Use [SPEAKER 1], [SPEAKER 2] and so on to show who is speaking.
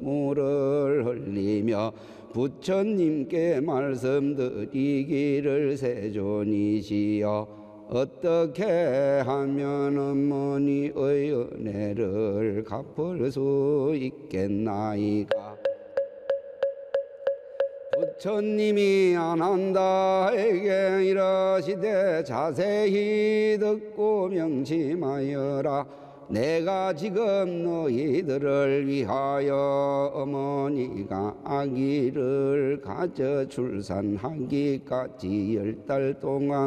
[SPEAKER 1] 눈물을 흘리며 부처님께 말씀드리기를 세존이시여 어떻게 하면 어머니의 은혜를 갚을 수 있겠나이까. 부처님이 아난다에게 이러시되 자세히 듣고 명심하여라. 내가 지금 너희들을 위하여 어머니가 아기를 가져 출산하기까지 10달 동안